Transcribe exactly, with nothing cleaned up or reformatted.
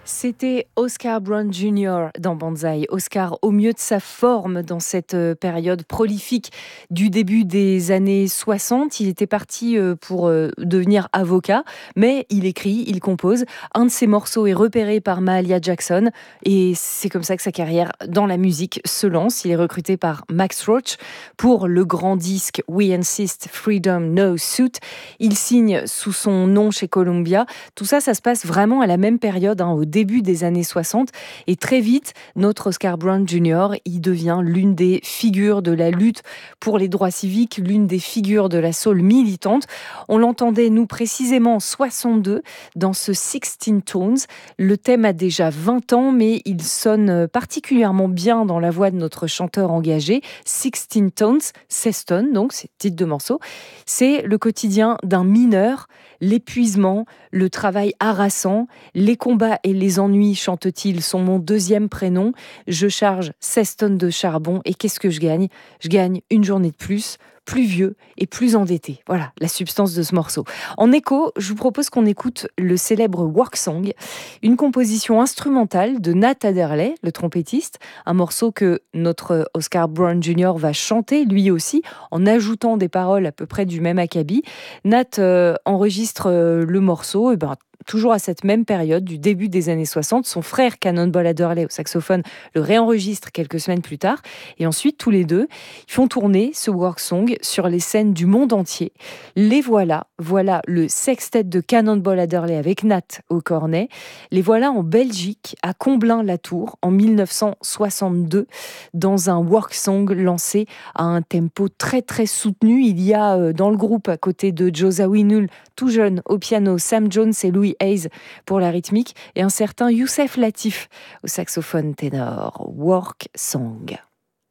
C'était Oscar Brown junior dans Banzai. Oscar au mieux de sa forme dans cette euh, période prolifique du début des années soixante. Il était parti euh, pour euh, devenir avocat, mais il écrit, il compose. Un de ses morceaux est repéré par Mahalia Jackson et c'est comme ça que sa carrière dans la musique se lance. Il est recruté par Max Roach pour le grand disque We Insist Freedom No Suit. Il signe sous son nom chez Columbia. Tout ça, ça se passe vraiment à la même période, hein, au début des années soixante. Et très vite, notre Oscar Brown junior, il devient l'une des figures de la lutte pour les droits civiques, l'une des figures de la soul militante. On l'entendait, nous, précisément en soixante-deux, dans ce sixteen Tones. Le thème a déjà vingt ans, mais il sonne particulièrement bien dans la voix de notre chanteur engagé. sixteen Tones, seize tonnes, donc c'est le titre de morceau. C'est le quotidien d'un mineur, l'épuisement, le travail harassant, les combats et les ennuis, chante-t-il, sont mon deuxième prénom. Je charge seize tonnes de charbon et qu'est-ce que je gagne ? Je gagne une journée de plus, plus vieux et plus endetté. Voilà la substance de ce morceau. En écho, je vous propose qu'on écoute le célèbre Work Song, une composition instrumentale de Nat Adderley, le trompettiste, un morceau que notre Oscar Brown junior va chanter lui aussi, en ajoutant des paroles à peu près du même acabit. Nat euh, enregistre euh, le morceau, et ben, toujours à cette même période, du début des années soixante. Son frère Cannonball Adderley au saxophone le réenregistre quelques semaines plus tard. Et ensuite, tous les deux, ils font tourner ce work song sur les scènes du monde entier. Les voilà, voilà le sextet de Cannonball Adderley avec Nat au cornet. Les voilà en Belgique, à Comblain-la-Tour, en mille neuf cent soixante-deux, dans un work song lancé à un tempo très très soutenu. Il y a euh, dans le groupe, à côté de Joe Zawinul, tout jeune, au piano, Sam Jones et Louis Hayes pour la rythmique, et un certain Youssef Latif au saxophone ténor. Work Song.